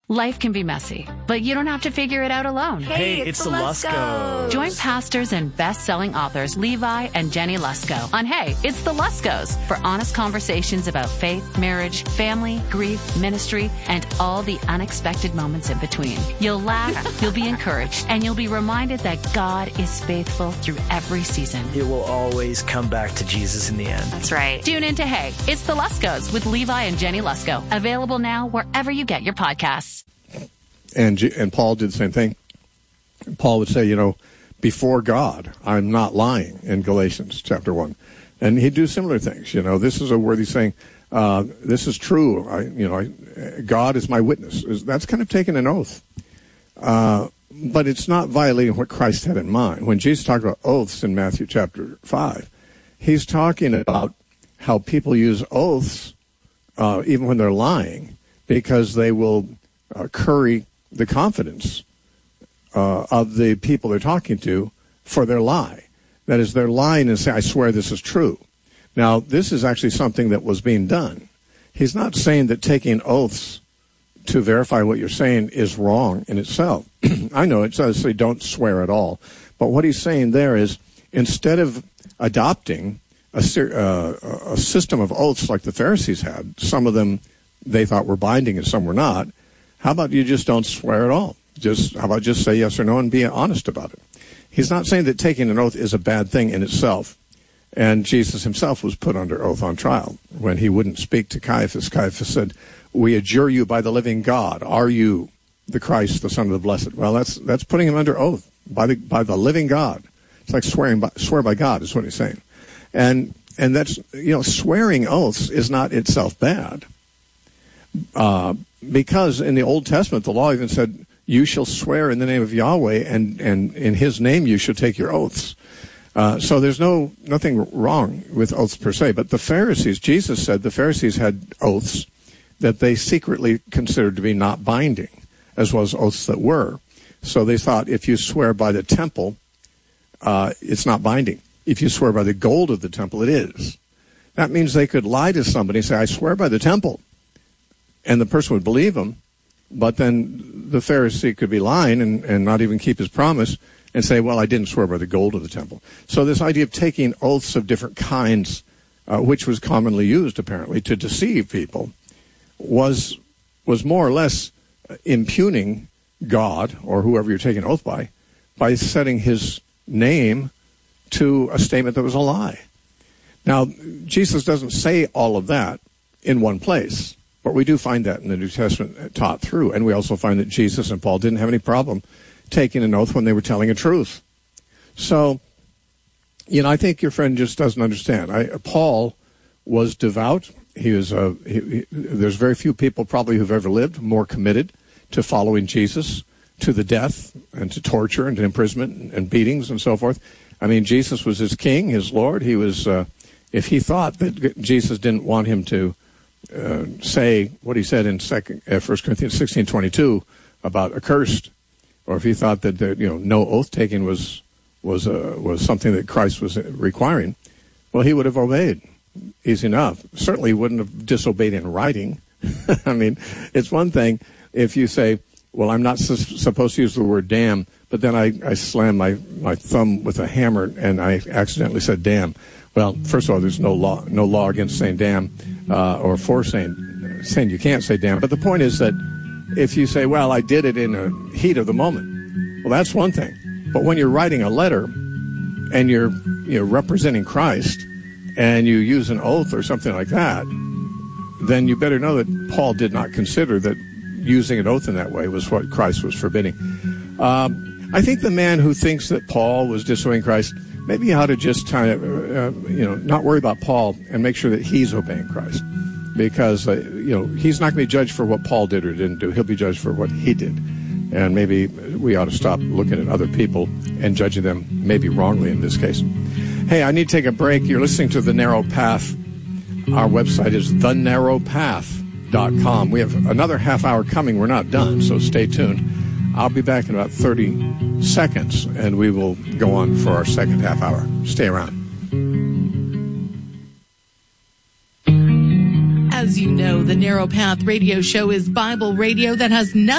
Life can be messy, but you don't have to figure it out alone. Hey, it's the Luskos. Join pastors and best-selling authors Levi and Jenny Lusko on Hey, It's the Luskos for honest conversations about faith, marriage, family, grief, ministry, and all the unexpected moments in between. You'll laugh, you'll be encouraged, and you'll be reminded that God is faithful through every season. It will always come back to Jesus in the end. That's right. Tune in to Hey, It's the Luskos with Levi and Jenny Lusko. Available now wherever you get your podcasts. And Paul did the same thing. Paul would say, before God, I'm not lying in Galatians chapter 1. And he'd do similar things. This is a worthy saying, this is true. God is my witness. That's kind of taking an oath. But it's not violating what Christ had in mind. When Jesus talked about oaths in Matthew chapter 5, he's talking about how people use oaths even when they're lying because they will curry the confidence of the people they're talking to for their lie. That is, they're lying and say, I swear this is true. Now, this is actually something that was being done. He's not saying that taking oaths to verify what you're saying is wrong in itself. I know it says say don't swear at all. But what he's saying there is instead of adopting a system of oaths like the Pharisees had, some of them they thought were binding and some were not, how about you just don't swear at all? How about just say yes or no and be honest about it? He's not saying that taking an oath is a bad thing in itself. And Jesus himself was put under oath on trial when he wouldn't speak to Caiaphas. Caiaphas said, we adjure you by the living God. Are you the Christ, the Son of the Blessed? Well, that's putting him under oath by the living God. It's like swear by God is what he's saying. And that's, swearing oaths is not itself bad. Because in the Old Testament, the law even said, you shall swear in the name of Yahweh, and in his name you shall take your oaths. So there's nothing wrong with oaths per se. But the Pharisees, Jesus said the Pharisees had oaths that they secretly considered to be not binding, as well as oaths that were. So they thought if you swear by the temple, it's not binding. If you swear by the gold of the temple, it is. That means they could lie to somebody and say, I swear by the temple. And the person would believe him, but then the Pharisee could be lying and not even keep his promise and say, well, I didn't swear by the gold of the temple. So this idea of taking oaths of different kinds, which was commonly used, apparently, to deceive people, was more or less impugning God, or whoever you're taking oath by setting his name to a statement that was a lie. Now, Jesus doesn't say all of that in one place. But we do find that in the New Testament taught through. And we also find that Jesus and Paul didn't have any problem taking an oath when they were telling a truth. So, I think your friend just doesn't understand. Paul was devout. There's very few people probably who've ever lived more committed to following Jesus, to the death and to torture and to imprisonment and beatings and so forth. I mean, Jesus was his king, his Lord. He was, if he thought that Jesus didn't want him to say what he said in 1 Corinthians 16:22 about accursed, or if he thought that no oath taking was something that Christ was requiring, well, he would have obeyed. Easy enough. Certainly wouldn't have disobeyed in writing. I mean, it's one thing if you say, well, I'm not supposed to use the word damn, but then I slammed my thumb with a hammer and I accidentally said damn. Well, first of all, there's no law against saying damn or for saying you can't say damn. But the point is that if you say, well, I did it in a heat of the moment, well, that's one thing. But when you're writing a letter and you're representing Christ and you use an oath or something like that, then you better know that Paul did not consider that using an oath in that way was what Christ was forbidding. I think the man who thinks that Paul was disobeying Christ, maybe he ought to just kind of, not worry about Paul and make sure that he's obeying Christ. Because, he's not going to be judged for what Paul did or didn't do. He'll be judged for what he did. And maybe we ought to stop looking at other people and judging them maybe wrongly in this case. Hey, I need to take a break. You're listening to The Narrow Path. Our website is thenarrowpath.com. We have another half hour coming. We're not done, so stay tuned. I'll be back in about 30 seconds, and we will go on for our second half hour. Stay around. As you know, the Narrow Path radio show is Bible radio that has nothing